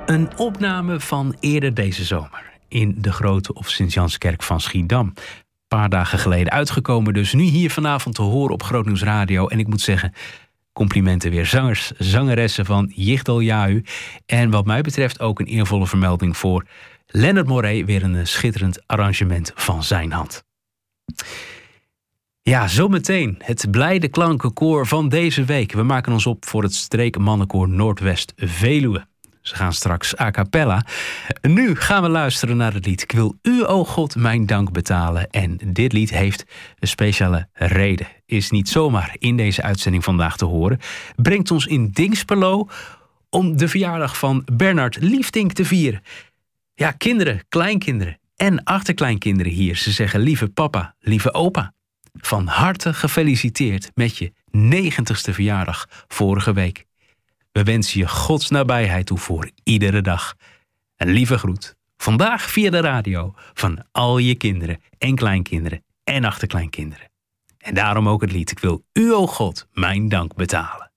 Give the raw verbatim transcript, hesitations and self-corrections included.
Een opname van eerder deze zomer in de Grote of Sint-Janskerk van Schiedam. Een paar dagen geleden uitgekomen, dus nu hier vanavond te horen op Grootnieuws Radio. En ik moet zeggen, complimenten weer zangers, zangeressen van Jichtel Jahu. En wat mij betreft ook een eervolle vermelding voor Leonard Moré. Weer een schitterend arrangement van zijn hand. Ja, zometeen het blijde klankenkoor van deze week. We maken ons op voor het streekmannenkoor Noordwest Veluwe. Ze gaan straks a cappella. Nu gaan we luisteren naar het lied Ik wil u, o God, mijn dank betalen. En dit lied heeft een speciale reden. Is niet zomaar in deze uitzending vandaag te horen. Brengt ons in Dingsperlo om de verjaardag van Bernard Liefdink te vieren. Ja, kinderen, kleinkinderen en achterkleinkinderen hier. Ze zeggen lieve papa, lieve opa. Van harte gefeliciteerd met je negentigste verjaardag vorige week. We wensen je Gods nabijheid toe voor iedere dag. Een lieve groet, vandaag via de radio, van al je kinderen en kleinkinderen en achterkleinkinderen. En daarom ook het lied Ik wil u, o God, mijn dank betalen.